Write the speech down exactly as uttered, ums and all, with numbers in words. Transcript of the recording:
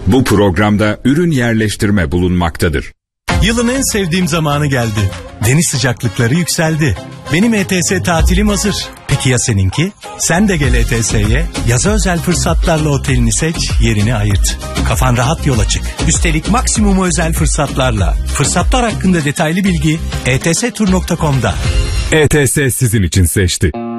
Bu programda ürün yerleştirme bulunmaktadır. Yılın en sevdiğim zamanı geldi. Deniz sıcaklıkları yükseldi. Benim E T S tatilim hazır. Peki ya seninki? Sen de gel E T S'ye. Yaza özel fırsatlarla otelini seç, yerini ayırt. Kafan rahat yola çık. Üstelik maksimum özel fırsatlarla. Fırsatlar hakkında detaylı bilgi e t s tur nokta com'da. E T S sizin için seçti.